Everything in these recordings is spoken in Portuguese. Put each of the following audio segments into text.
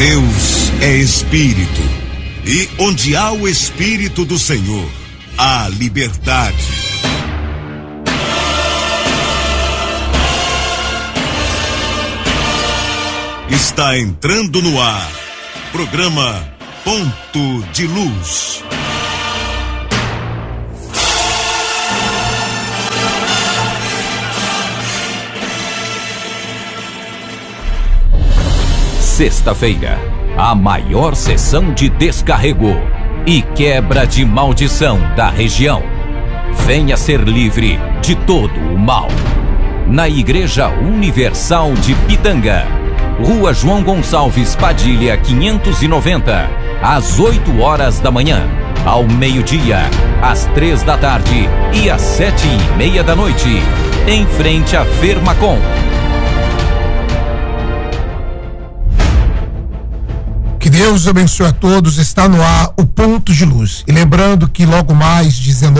Deus é Espírito, e onde há o Espírito do Senhor, há liberdade. Está entrando no ar, programa Ponto de Luz. Sexta-feira, a maior sessão de descarrego e quebra de maldição da região. Venha ser livre de todo o mal. Na Igreja Universal de Pitanga, Rua João Gonçalves Padilha 590, às 8 horas da manhã, ao meio-dia, às 3 da tarde e às 7:30 da noite, em frente à Fermacom. Que Deus abençoe a todos. Está no ar o Ponto de Luz. E lembrando que logo mais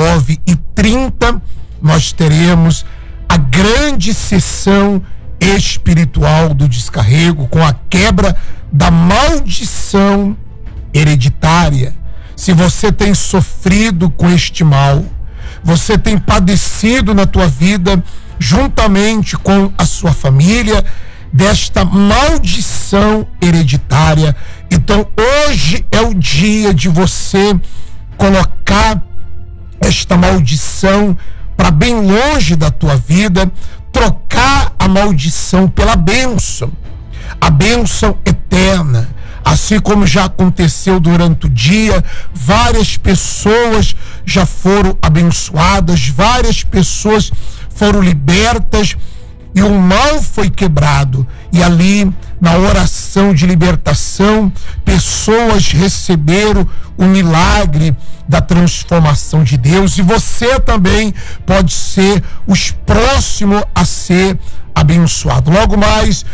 19h30 nós teremos a grande sessão espiritual do descarrego, com a quebra da maldição hereditária. Se você tem sofrido com este mal, você tem padecido na tua vida, juntamente com a sua família, desta maldição hereditária, então hoje é o dia de você colocar esta maldição para bem longe da tua vida, trocar a maldição pela bênção, a bênção eterna. Assim como já aconteceu durante o dia, várias pessoas já foram abençoadas, várias pessoas foram libertas e o mal foi quebrado. E ali, na oração de libertação, pessoas receberam o milagre da transformação de Deus. E você também pode ser os próximos a ser abençoado. Logo mais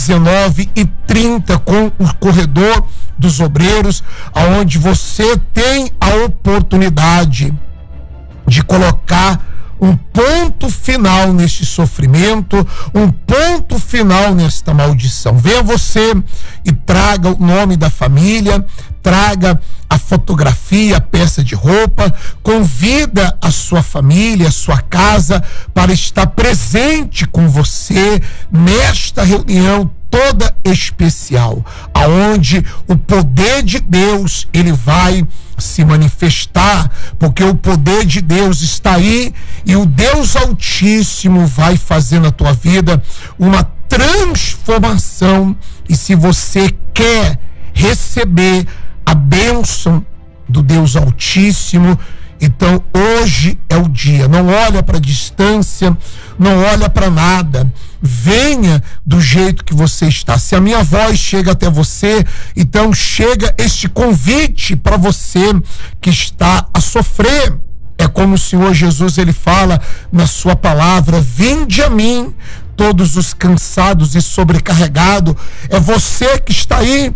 19h30, com o corredor dos obreiros, aonde você tem a oportunidade de colocar um ponto final neste sofrimento, um ponto final nesta maldição. Venha você e traga o nome da família, traga a fotografia, a peça de roupa, convida a sua família, a sua casa para estar presente com você nesta reunião toda especial, aonde o poder de Deus ele vai se manifestar, porque o poder de Deus está aí e o Deus Altíssimo vai fazer na tua vida uma transformação. E se você quer receber a bênção do Deus Altíssimo, então hoje é o dia. Não olha para a distância, não olha para nada. Venha do jeito que você está. Se a minha voz chega até você, então chega este convite para você que está a sofrer. É como o Senhor Jesus ele fala na sua palavra: vinde a mim, todos os cansados e sobrecarregados. É você que está aí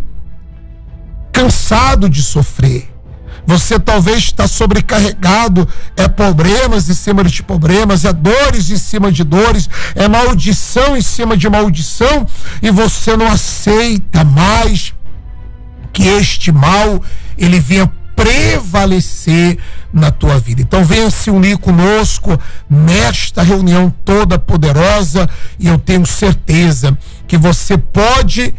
cansado de sofrer. Você talvez está sobrecarregado, é problemas em cima de problemas, é dores em cima de dores, é maldição em cima de maldição, e você não aceita mais que este mal ele venha prevalecer na tua vida. Então venha se unir conosco nesta reunião toda poderosa, e eu tenho certeza que você pode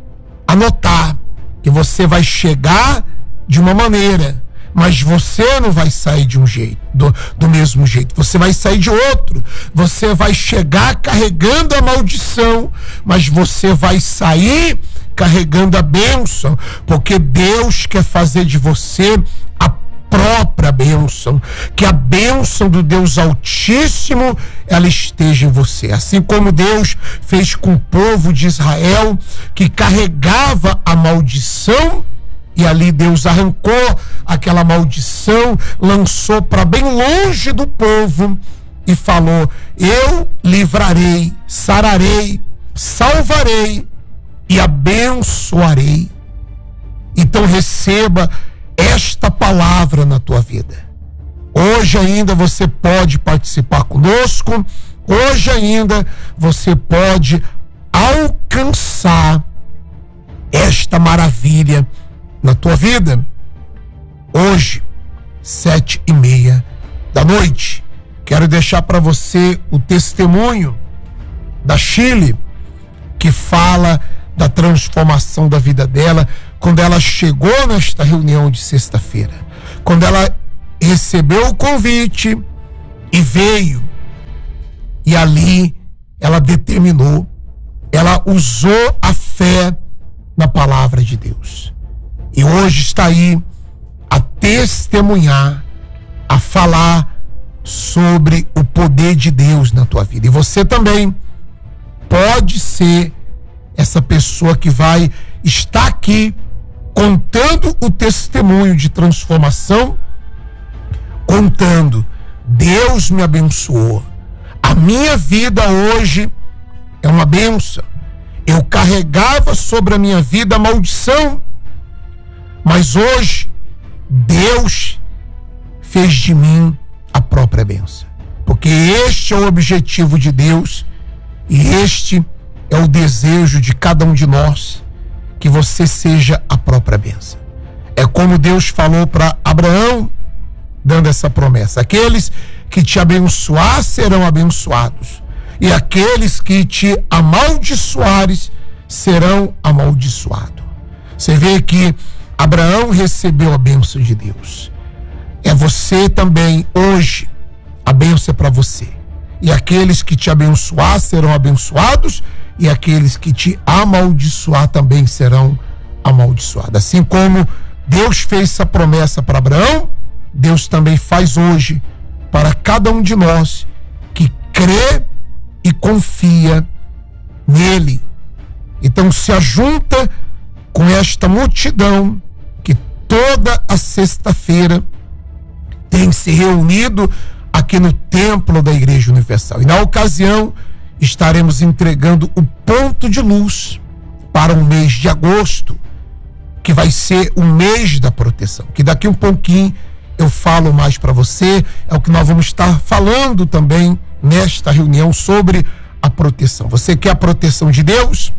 anotar que você vai chegar de uma maneira, mas você não vai sair de um jeito, do mesmo jeito. Você vai sair de outro. Você vai chegar carregando a maldição, mas você vai sair carregando a bênção, porque Deus quer fazer de você a própria bênção, que a bênção do Deus Altíssimo ela esteja em você, assim como Deus fez com o povo de Israel, que carregava a maldição. E ali Deus arrancou aquela maldição, lançou para bem longe do povo e falou: eu livrarei, sararei, salvarei e abençoarei. Então receba esta palavra na tua vida. Hoje ainda você pode participar conosco, hoje ainda você pode alcançar esta maravilha maravilha na tua vida. Hoje, 7:30 da noite, quero deixar para você o testemunho da Shirley, que fala da transformação da vida dela quando ela chegou nesta reunião de sexta-feira, quando ela recebeu o convite e veio, e ali ela determinou, ela usou a fé na palavra de Deus, e hoje está aí a testemunhar, a falar sobre o poder de Deus na tua vida. E você também pode ser essa pessoa que vai estar aqui contando o testemunho de transformação, contando: Deus me abençoou, a minha vida hoje é uma bênção. Eu carregava sobre a minha vida a maldição, mas hoje Deus fez de mim a própria bênção. Porque este é o objetivo de Deus e este é o desejo de cada um de nós, que você seja a própria bênção. É como Deus falou para Abraão, dando essa promessa: aqueles que te abençoar serão abençoados, e aqueles que te amaldiçoares serão amaldiçoados. Você vê que Abraão recebeu a bênção de Deus. É você também hoje, a bênção é para você. E aqueles que te abençoar serão abençoados, e aqueles que te amaldiçoar também serão amaldiçoados. Assim como Deus fez essa promessa para Abraão, Deus também faz hoje para cada um de nós que crê e confia nele. Então se ajunta com esta multidão que toda a sexta-feira tem se reunido aqui no templo da Igreja Universal. E na ocasião estaremos entregando o ponto de luz para o mês de agosto, que vai ser o mês da proteção, que daqui um pouquinho eu falo mais para você. É o que nós vamos estar falando também nesta reunião sobre a proteção. Você quer a proteção de Deus?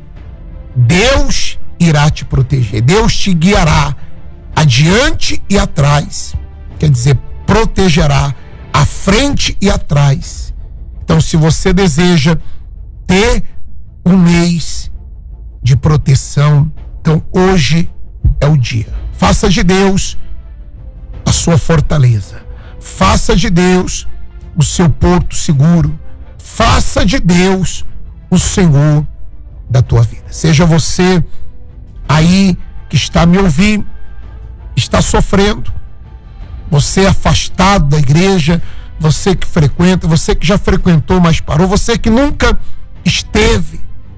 Deus irá te proteger, Deus te guiará adiante e atrás, quer dizer, protegerá à frente e atrás. Então, se você deseja ter um mês de proteção, então hoje é o dia. Faça de Deus a sua fortaleza, faça de Deus o seu porto seguro, faça de Deus o Senhor da tua vida. Seja você aí que está me ouvindo, está sofrendo, você afastado da igreja, você que frequenta, você que já frequentou, mas parou, você que nunca esteve,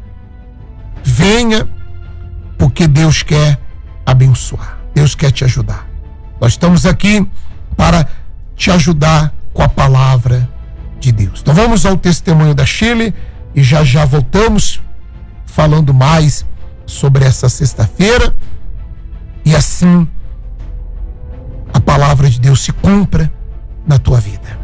venha, porque Deus quer abençoar, Deus quer te ajudar. Nós estamos aqui para te ajudar com a palavra de Deus. Então vamos ao testemunho da Shirley e já já voltamos falando mais sobre essa sexta-feira, e assim a palavra de Deus se cumpra na tua vida.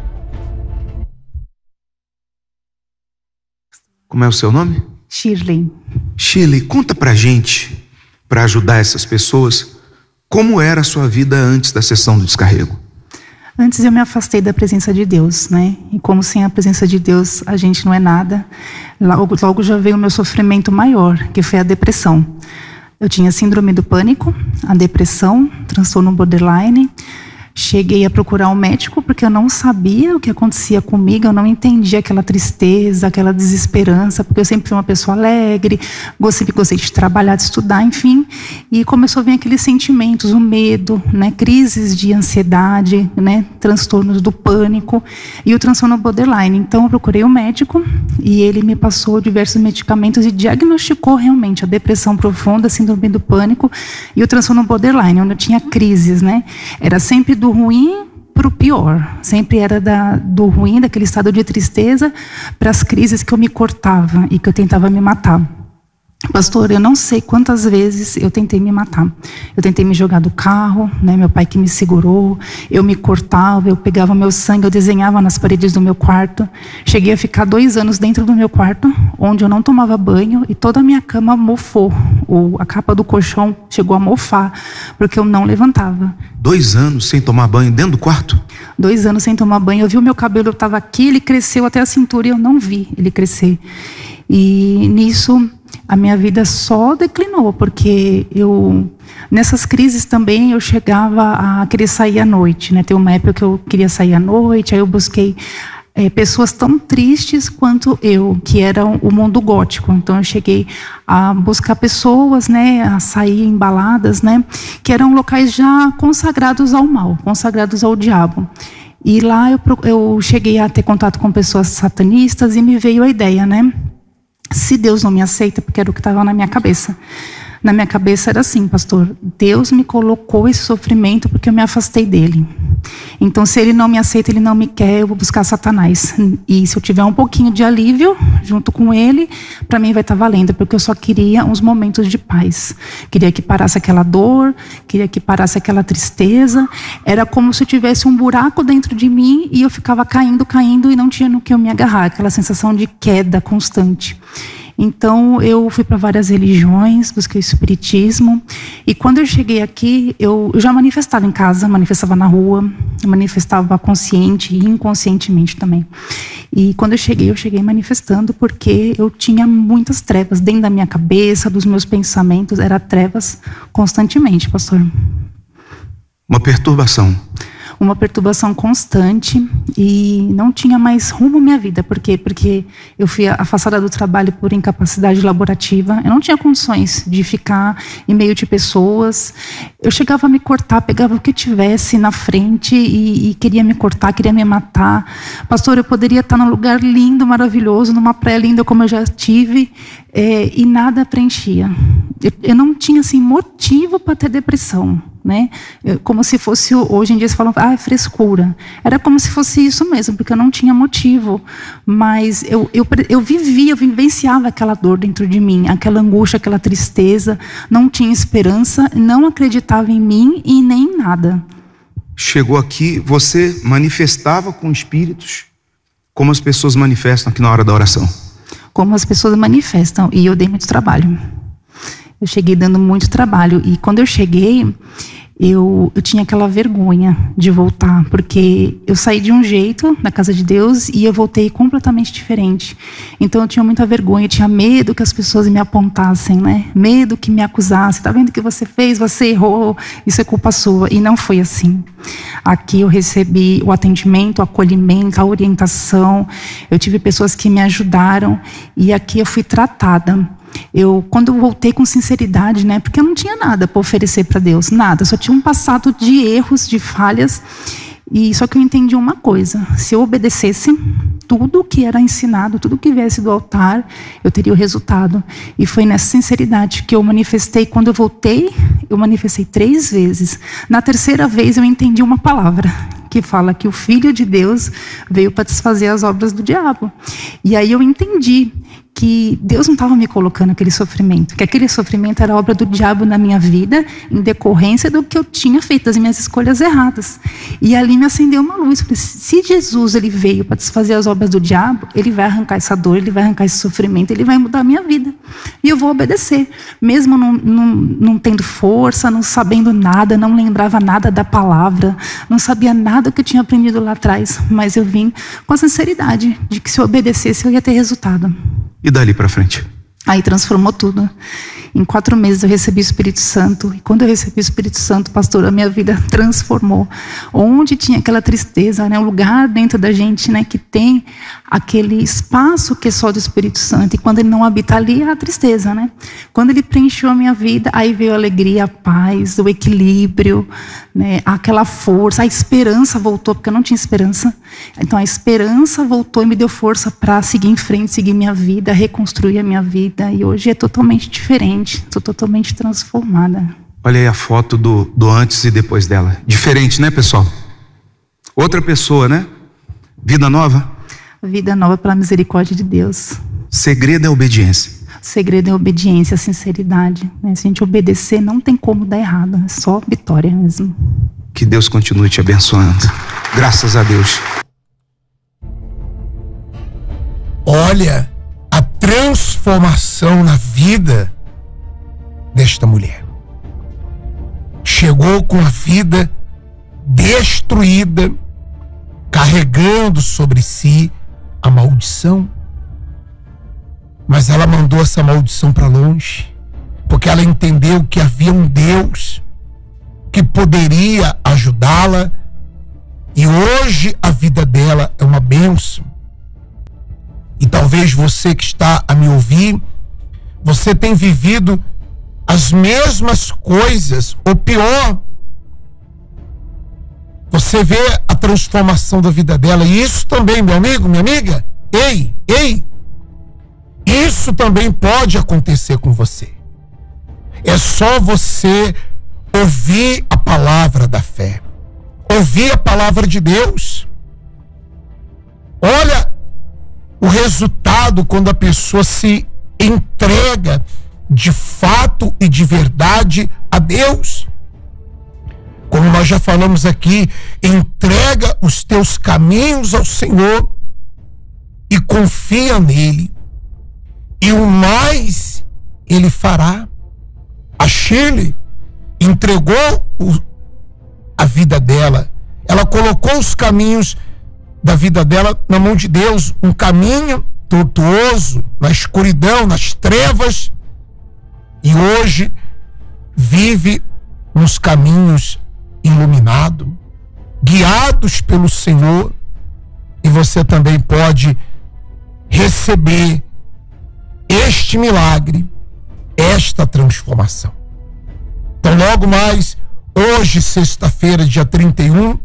Como é o seu nome? Shirley. Shirley, conta pra gente, para ajudar essas pessoas, como era a sua vida antes da sessão do descarrego. Antes eu me afastei da presença de Deus, né? E como sem a presença de Deus a gente não é nada, logo já veio o meu sofrimento maior, que foi a depressão. Eu tinha síndrome do pânico, a depressão, transtorno borderline. Cheguei a procurar um médico porque eu não sabia o que acontecia comigo, eu não entendia aquela tristeza, aquela desesperança, porque eu sempre fui uma pessoa alegre, gostei de trabalhar, de estudar, enfim. E começou a vir aqueles sentimentos, o medo, né, crises de ansiedade, né, transtornos do pânico e o transtorno borderline. Então eu procurei um médico e ele me passou diversos medicamentos e diagnosticou realmente a depressão profunda, a síndrome do pânico e o transtorno borderline, onde eu tinha crises, né? Era sempre do ruim para o pior, sempre era do ruim, daquele estado de tristeza, para as crises que eu me cortava e que eu tentava me matar. Pastor, eu não sei quantas vezes eu tentei me matar. Eu tentei me jogar do carro, né? Meu pai que me segurou, eu me cortava, eu pegava meu sangue, eu desenhava nas paredes do meu quarto. Cheguei a ficar 2 anos dentro do meu quarto, onde eu não tomava banho e toda a minha cama mofou. a capa do colchão chegou a mofar, porque eu não levantava. 2 anos sem tomar banho dentro do quarto? 2 anos sem tomar banho. Eu vi o meu cabelo, eu estava aqui, ele cresceu até a cintura e eu não vi ele crescer. E nisso a minha vida só declinou, porque nessas crises também eu chegava a querer sair à noite, né? Tem uma época que eu queria sair à noite, aí eu busquei pessoas tão tristes quanto eu, que eram o mundo gótico. Então eu cheguei a buscar pessoas, né, a sair em baladas, né, que eram locais já consagrados ao mal, consagrados ao diabo. E lá eu cheguei a ter contato com pessoas satanistas e me veio a ideia, né, se Deus não me aceita, porque era o que estava na minha cabeça. Na minha cabeça era assim, pastor, Deus me colocou esse sofrimento porque eu me afastei dele. Então, se ele não me aceita, ele não me quer, eu vou buscar Satanás. E se eu tiver um pouquinho de alívio junto com ele, para mim vai estar valendo, porque eu só queria uns momentos de paz. Queria que parasse aquela dor, queria que parasse aquela tristeza. Era como se eu tivesse um buraco dentro de mim e eu ficava caindo e não tinha no que eu me agarrar. Aquela sensação de queda constante. Então eu fui para várias religiões, busquei o espiritismo, e quando eu cheguei aqui, eu já manifestava em casa, manifestava na rua, manifestava consciente e inconscientemente também. E quando eu cheguei manifestando, porque eu tinha muitas trevas dentro da minha cabeça, dos meus pensamentos, era trevas constantemente, pastor. Uma perturbação. Uma perturbação constante e não tinha mais rumo à minha vida. Por quê? Porque eu fui afastada do trabalho por incapacidade laborativa. Eu não tinha condições de ficar em meio de pessoas. Eu chegava a me cortar, pegava o que tivesse na frente e queria me cortar, queria me matar. Pastor, eu poderia estar num lugar lindo, maravilhoso, numa praia linda como eu já tive, e nada preenchia. Eu não tinha assim, motivo para ter depressão. Né? Como se fosse, hoje em dia se fala, é frescura. Era como se fosse isso mesmo, porque eu não tinha motivo. Mas eu vivenciava aquela dor dentro de mim, aquela angústia, aquela tristeza. Não tinha esperança, não acreditava em mim e nem em nada. Chegou aqui, você manifestava com espíritos, como as pessoas manifestam aqui na hora da oração? Como as pessoas manifestam, e eu dei muito trabalho. Eu cheguei dando muito trabalho, e quando eu cheguei, eu tinha aquela vergonha de voltar, porque eu saí de um jeito na casa de Deus e eu voltei completamente diferente. Então eu tinha muita vergonha, eu tinha medo que as pessoas me apontassem, né? Medo que me acusassem. Tá vendo o que você fez? Você errou, isso é culpa sua. E não foi assim. Aqui eu recebi o atendimento, o acolhimento, a orientação. Eu tive pessoas que me ajudaram e aqui eu fui tratada. Quando eu voltei com sinceridade, né, porque eu não tinha nada para oferecer para Deus, nada, só tinha um passado de erros, de falhas, e só que eu entendi uma coisa: se eu obedecesse tudo que era ensinado, tudo que viesse do altar, eu teria o resultado. E foi nessa sinceridade que eu manifestei. Quando eu voltei, eu manifestei 3 vezes. Na terceira vez eu entendi uma palavra que fala que o Filho de Deus veio para desfazer as obras do diabo. E aí eu entendi que Deus não estava me colocando aquele sofrimento, que aquele sofrimento era obra do diabo na minha vida, em decorrência do que eu tinha feito, das minhas escolhas erradas. E ali me acendeu uma luz. Porque se Jesus ele veio para desfazer as obras do diabo, ele vai arrancar essa dor, ele vai arrancar esse sofrimento, ele vai mudar a minha vida. E eu vou obedecer, mesmo não tendo força, não sabendo nada, não lembrava nada da palavra, não sabia nada que eu tinha aprendido lá atrás, mas eu vim com a sinceridade de que se eu obedecesse eu ia ter resultado. E dali para frente? Aí transformou tudo. Em 4 meses eu recebi o Espírito Santo. E quando eu recebi o Espírito Santo, pastor, a minha vida transformou. Onde tinha aquela tristeza, né? Um lugar dentro da gente, né, que tem aquele espaço que é só do Espírito Santo. E quando ele não habita ali, é a tristeza, né? Quando ele preencheu a minha vida, aí veio a alegria, a paz, o equilíbrio, né? Aquela força, a esperança voltou, porque eu não tinha esperança. Então a esperança voltou e me deu força para seguir em frente, seguir minha vida, reconstruir a minha vida. E hoje é totalmente diferente. Estou totalmente transformada. Olha aí a foto do antes e depois dela. Diferente, né, pessoal? Outra pessoa, né? Vida nova? Vida nova pela misericórdia de Deus. Segredo é obediência. O segredo é obediência, sinceridade, né? Se a gente obedecer, não tem como dar errado. É só vitória mesmo. Que Deus continue te abençoando. Graças a Deus. Olha, a transformação na vida esta mulher. Chegou com a vida destruída, carregando sobre si a maldição. Mas ela mandou essa maldição para longe, porque ela entendeu que havia um Deus que poderia ajudá-la, e hoje a vida dela é uma bênção. E talvez você que está a me ouvir, você tem vivido as mesmas coisas, ou pior, você vê a transformação da vida dela. E isso também, meu amigo, minha amiga, ei, isso também pode acontecer com você. É só você ouvir a palavra da fé, ouvir a palavra de Deus. Olha o resultado quando a pessoa se entrega de fato e de verdade a Deus. Como nós já falamos aqui, entrega os teus caminhos ao Senhor e confia nele, e o mais ele fará. A Shirley entregou a vida dela, ela colocou os caminhos da vida dela na mão de Deus, um caminho tortuoso, na escuridão, nas trevas, e hoje vive nos caminhos iluminados, guiados pelo Senhor. E você também pode receber este milagre, esta transformação. Então, logo mais, hoje, sexta-feira, dia 31,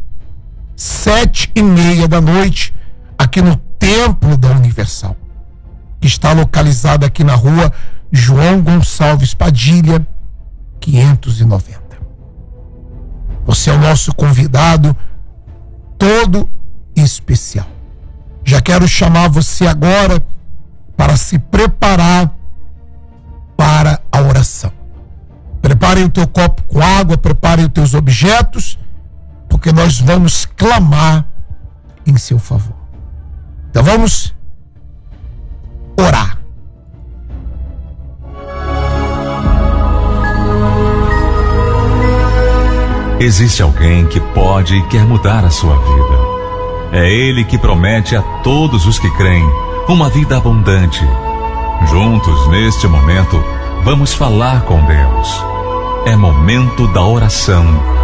7h30 da noite, aqui no Templo da Universal, que está localizado aqui na rua João Gonçalves Padilha, 590. Você é o nosso convidado todo especial. Já quero chamar você agora para se preparar para a oração. Prepare o teu copo com água, prepare os teus objetos, porque nós vamos clamar em seu favor. Então vamos orar. Existe alguém que pode e quer mudar a sua vida. É Ele que promete a todos os que creem uma vida abundante. Juntos, neste momento, vamos falar com Deus. É momento da oração.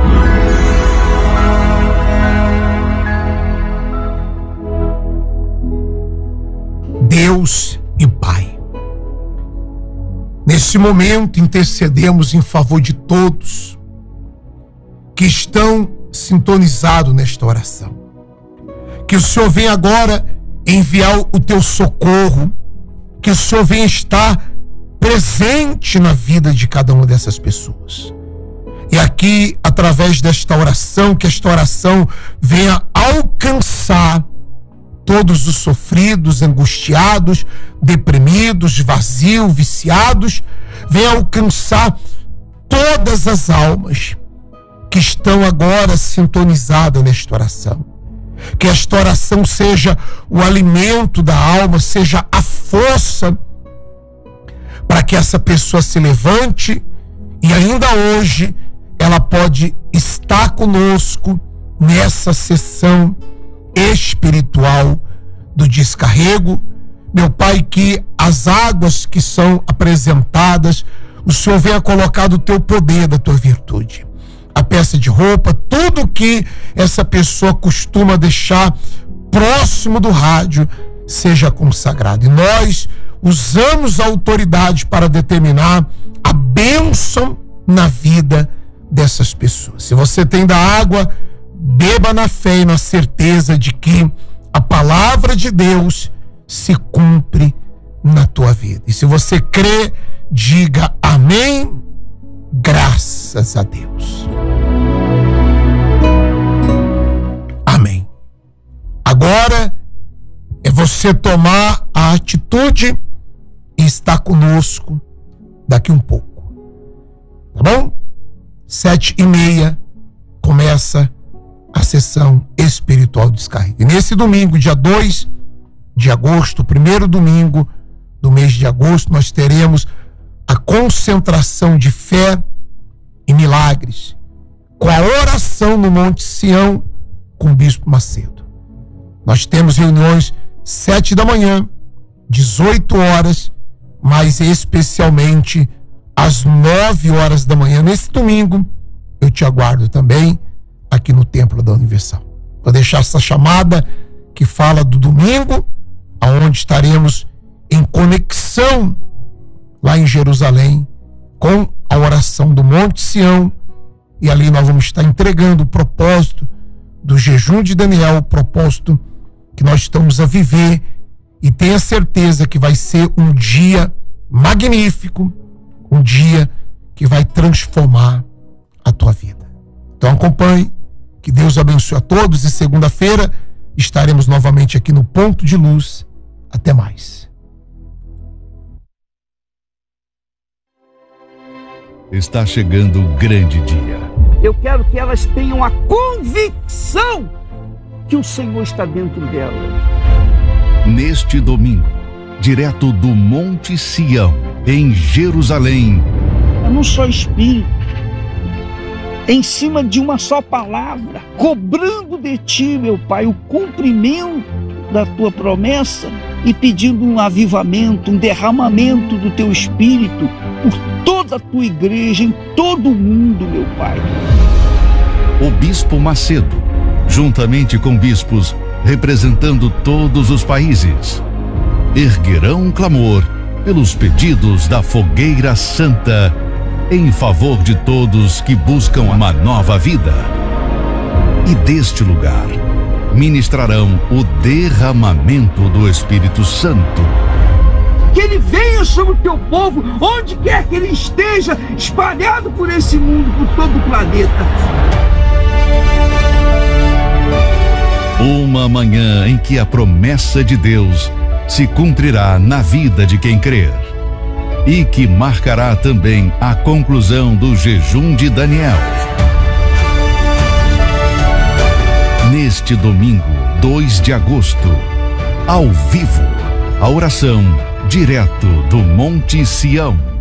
Deus e Pai, nesse momento intercedemos em favor de todos que estão sintonizados nesta oração. Que o Senhor venha agora enviar o teu socorro, que o Senhor venha estar presente na vida de cada uma dessas pessoas. E aqui, através desta oração, que esta oração venha alcançar todos os sofridos, angustiados, deprimidos, vazios, viciados, venha alcançar todas as almas que estão agora sintonizadas nesta oração. Que esta oração seja o alimento da alma, seja a força para que essa pessoa se levante, e ainda hoje ela pode estar conosco nessa sessão espiritual do descarrego. Meu Pai, que as águas que são apresentadas, o Senhor venha colocar do teu poder, da tua virtude. A peça de roupa, tudo que essa pessoa costuma deixar próximo do rádio, seja consagrado. E nós usamos a autoridade para determinar a bênção na vida dessas pessoas. Se você tem da água, beba na fé e na certeza de que a palavra de Deus se cumpre na tua vida. E se você crê, diga amém, graças a Deus. Amém. Agora é você tomar a atitude e estar conosco daqui um pouco. Tá bom? 7h30 começa a sessão espiritual de descarrego. E nesse domingo, dia 2 de agosto, primeiro domingo do mês de agosto, nós teremos a concentração de fé e milagres, com a oração no Monte Sião, com o Bispo Macedo. Nós temos reuniões 7 da manhã, 18 horas, mas especialmente às 9 horas da manhã. Nesse domingo, eu te aguardo também aqui no Templo da Universal. Vou deixar essa chamada que fala do domingo, aonde estaremos em conexão lá em Jerusalém com a oração do Monte Sião, e ali nós vamos estar entregando o propósito do jejum de Daniel, o propósito que nós estamos a viver, e tenha certeza que vai ser um dia magnífico, um dia que vai transformar a tua vida. Então acompanhe, que Deus abençoe a todos, e segunda-feira estaremos novamente aqui no Ponto de Luz. Até mais. Está chegando o grande dia. Eu quero que elas tenham a convicção que o Senhor está dentro delas. Neste domingo, direto do Monte Sião, em Jerusalém. É num só espírito, em cima de uma só palavra, cobrando de ti, meu Pai, o cumprimento da tua promessa e pedindo um avivamento, um derramamento do teu Espírito por toda a tua igreja, em todo o mundo, meu Pai. O Bispo Macedo, juntamente com bispos representando todos os países, erguerão um clamor pelos pedidos da Fogueira Santa em favor de todos que buscam uma nova vida. E deste lugar ministrarão o derramamento do Espírito Santo. Que ele venha sobre o teu povo, onde quer que ele esteja, espalhado por esse mundo, por todo o planeta. Uma manhã em que a promessa de Deus se cumprirá na vida de quem crer, e que marcará também a conclusão do jejum de Daniel. Neste domingo, 2 de agosto, ao vivo, a oração direto do Monte Sião.